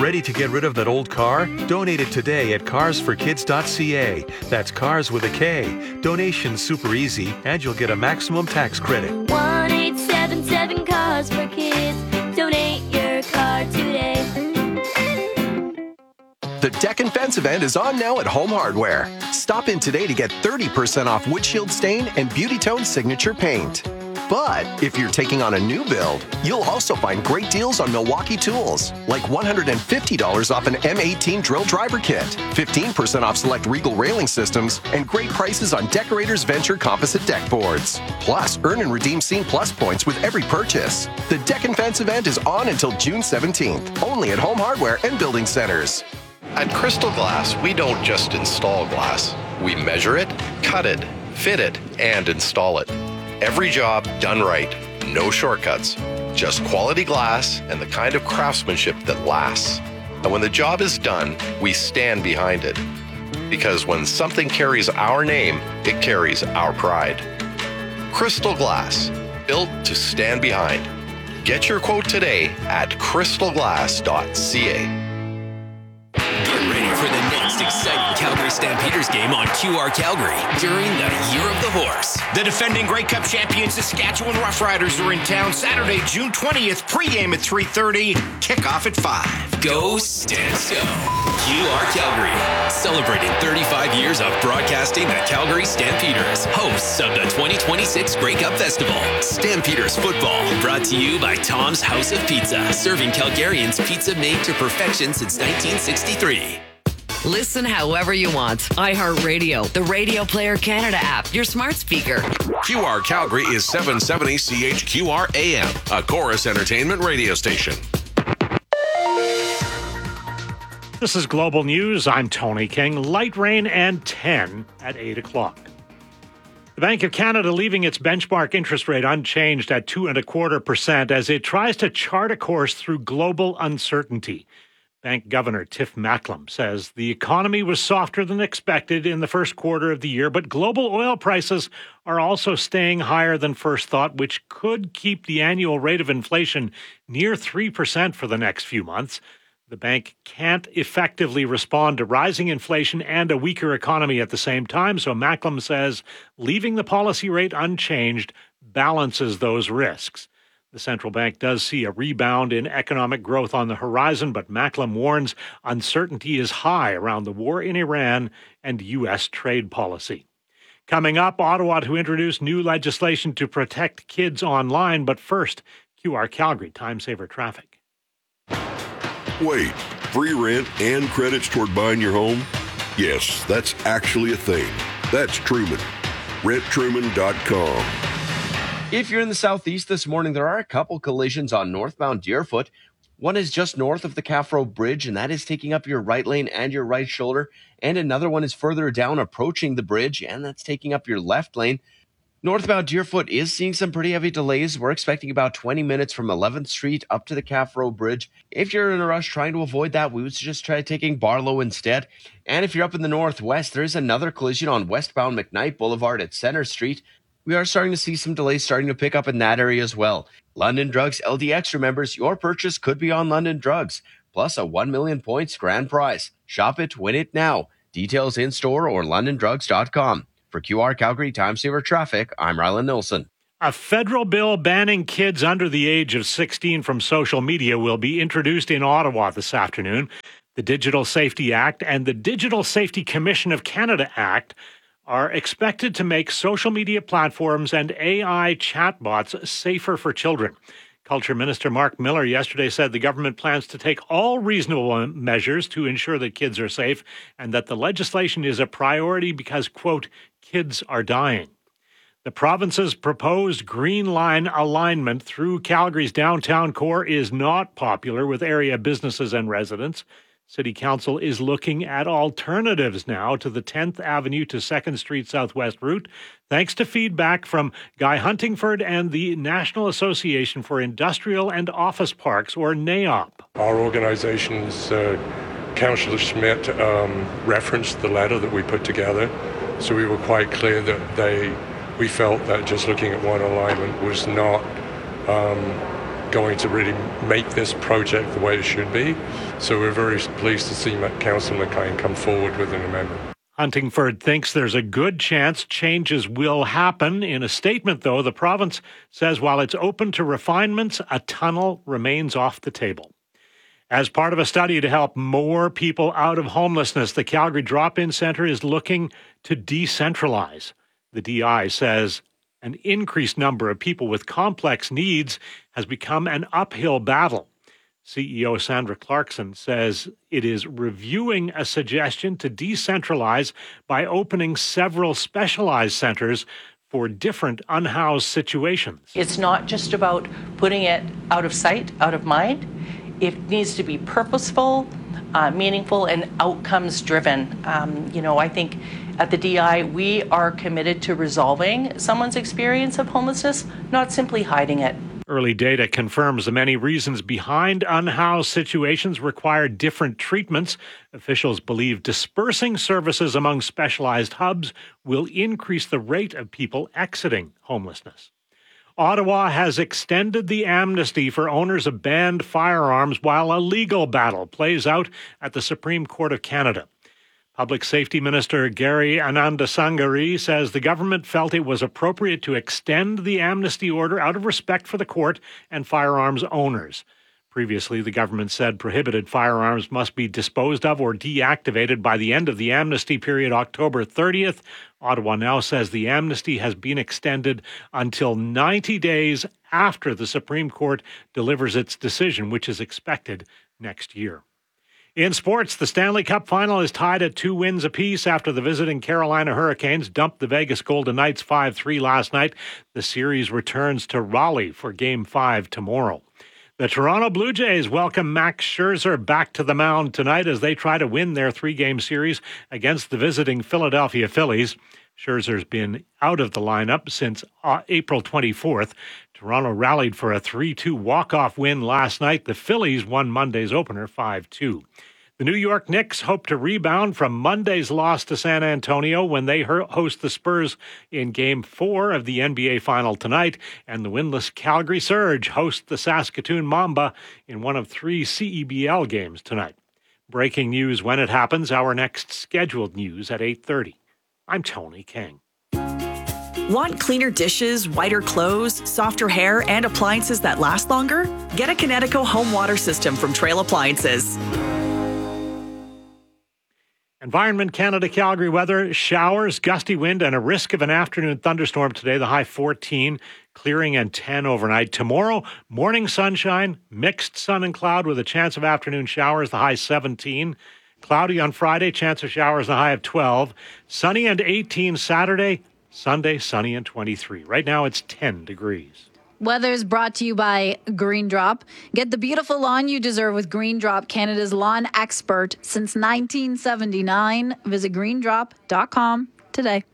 Ready to get rid of that old car? Donate it today at carsforkids.ca. That's cars with a K. Donation's super easy, and you'll get a maximum tax credit. 1-877-CARS-FOR-KIDS. Donate your car today. The Deck and Fence event is on now at Home Hardware. Stop in today to get 30% off windshield stain and Beauty Tone signature paint. But if you're taking on a new build, you'll also find great deals on Milwaukee tools, like $150 off an M18 drill driver kit, 15% off select Regal railing systems, and great prices on Decorators Venture composite deck boards. Plus, earn and redeem Scene Plus points with every purchase. The Deck and Fence event is on until June 17th, only at Home Hardware and Building Centers. At Crystal Glass, we don't just install glass. We measure it, cut it, fit it, and install it. Every job done right. No shortcuts. Just quality glass and the kind of craftsmanship that lasts. And when the job is done, we stand behind it. Because when something carries our name, it carries our pride. Crystal Glass, built to stand behind. Get your quote today at crystalglass.ca. Get ready for the next exciting Calgary Stampeders game on QR Calgary during the Year of the Horse. The defending Grey Cup champion Saskatchewan Roughriders are in town Saturday, June 20th, pregame at 3:30, kickoff at 5. Go Stamps Go! QR Calgary, celebrating 35 years of broadcasting the Calgary Stampeders, hosts of the 2026 Grey Cup Festival. Stampeders football, brought to you by Tom's House of Pizza, serving Calgarians pizza made to perfection since 1963. Listen however you want. iHeartRadio, the Radio Player Canada app, your smart speaker. QR Calgary is 770 CHQR AM, a Chorus Entertainment radio station. This is Global News. I'm Tony King. Light rain and 10 at 8 o'clock. The Bank of Canada leaving its benchmark interest rate unchanged at 2.25% as it tries to chart a course through global uncertainty. Bank Governor Tiff Macklem says the economy was softer than expected in the first quarter of the year, but global oil prices are also staying higher than first thought, which could keep the annual rate of inflation near 3% for the next few months. The bank can't effectively respond to rising inflation and a weaker economy at the same time, so Macklem says leaving the policy rate unchanged balances those risks. The central bank does see a rebound in economic growth on the horizon, but Macklem warns uncertainty is high around the war in Iran and U.S. trade policy. Coming up, Ottawa to introduce new legislation to protect kids online, but first, QR Calgary time-saver traffic. Wait, free rent and credits toward buying your home? Yes, that's actually a thing. That's Truman. RentTruman.com. If you're in the southeast this morning, there are a couple collisions on northbound Deerfoot. One is just north of the Calf Road Bridge, and that is taking up your right lane and your right shoulder. And another one is further down approaching the bridge, and that's taking up your left lane. Northbound Deerfoot is seeing some pretty heavy delays. We're expecting about 20 minutes from 11th Street up to the Calf Road Bridge. If you're in a rush trying to avoid that, we would suggest try taking Barlow instead. And if you're up in the northwest, there is another collision on westbound McKnight Boulevard at Center Street. We are starting to see some delays starting to pick up in that area as well. London Drugs LD Extra members, your purchase could be on London Drugs, plus a 1 million points grand prize. Shop it, win it now. Details in store or londondrugs.com. For QR Calgary Time Saver Traffic, I'm Rylan Nilsson. A federal bill banning kids under the age of 16 from social media will be introduced in Ottawa this afternoon. The Digital Safety Act and the Digital Safety Commission of Canada Act are expected to make social media platforms and AI chatbots safer for children. Culture Minister Mark Miller yesterday said the government plans to take all reasonable measures to ensure that kids are safe and that the legislation is a priority because, quote, kids are dying. The province's proposed Green Line alignment through Calgary's downtown core is not popular with area businesses and residents. City Council is looking at alternatives now to the 10th Avenue to 2nd Street Southwest route, thanks to feedback from Guy Huntingford and the National Association for Industrial and Office Parks, or NAOP. Our organization's Councillor Schmidt referenced the letter that we put together, so we were quite clear that we felt that just looking at one alignment was not going to really make this project the way it should be. So we're very pleased to see Councillor McCain come forward with an amendment. Huntingford thinks there's a good chance changes will happen. In a statement, though, the province says while it's open to refinements, a tunnel remains off the table. As part of a study to help more people out of homelessness, the Calgary Drop-In Centre is looking to decentralize. The DI says an increased number of people with complex needs has become an uphill battle. CEO Sandra Clarkson says it is reviewing a suggestion to decentralize by opening several specialized centers for different unhoused situations. It's not just about putting it out of sight, out of mind. It needs to be purposeful, meaningful, and outcomes driven. I think at the DI, we are committed to resolving someone's experience of homelessness, not simply hiding it. Early data confirms the many reasons behind unhoused situations require different treatments. Officials believe dispersing services among specialized hubs will increase the rate of people exiting homelessness. Ottawa has extended the amnesty for owners of banned firearms while a legal battle plays out at the Supreme Court of Canada. Public Safety Minister Gary Anandasangari says the government felt it was appropriate to extend the amnesty order out of respect for the court and firearms owners. Previously, the government said prohibited firearms must be disposed of or deactivated by the end of the amnesty period, October 30th. Ottawa now says the amnesty has been extended until 90 days after the Supreme Court delivers its decision, which is expected next year. In sports, the Stanley Cup final is tied at 2 wins apiece after the visiting Carolina Hurricanes dumped the Vegas Golden Knights 5-3 last night. The series returns to Raleigh for Game 5 tomorrow. The Toronto Blue Jays welcome Max Scherzer back to the mound tonight as they try to win their 3-game series against the visiting Philadelphia Phillies. Scherzer's been out of the lineup since April 24th. Toronto rallied for a 3-2 walk-off win last night. The Phillies won Monday's opener 5-2. The New York Knicks hope to rebound from Monday's loss to San Antonio when they host the Spurs in Game 4 of the NBA Final tonight, and the winless Calgary Surge host the Saskatoon Mamba in one of 3 CEBL games tonight. Breaking news when it happens, our next scheduled news at 8:30. I'm Tony King. Want cleaner dishes, whiter clothes, softer hair, and appliances that last longer? Get a Kinetico home water system from Trail Appliances. Environment Canada Calgary weather, showers, gusty wind, and a risk of an afternoon thunderstorm today, the high 14, clearing and 10 overnight. Tomorrow, morning sunshine, mixed sun and cloud with a chance of afternoon showers, the high 17. Cloudy on Friday, chance of showers, the high of 12. Sunny and 18 Saturday, Sunday, sunny and 23. Right now, it's 10 degrees. Weather is brought to you by Green Drop. Get the beautiful lawn you deserve with Green Drop, Canada's lawn expert since 1979. Visit greendrop.com today.